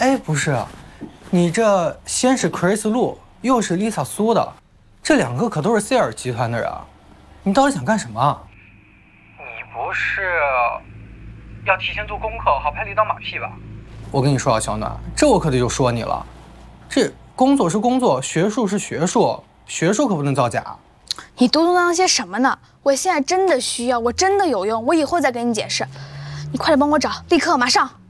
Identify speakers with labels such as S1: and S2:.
S1: 哎，不是，你这先是 Chris 陆，又是 Lisa 苏的，这2个可都是塞尔集团的人，你到底想干什么？你不是要提前做功课，好拍立当马屁吧？我跟你说啊，小暖，这我可得就说你了，这工作是工作，学术是学术，学术可不能造假。
S2: 你嘟嘟囔囔些什么呢？我现在真的需要，我真的有用，我以后再跟你解释。你快点帮我找，立刻马上。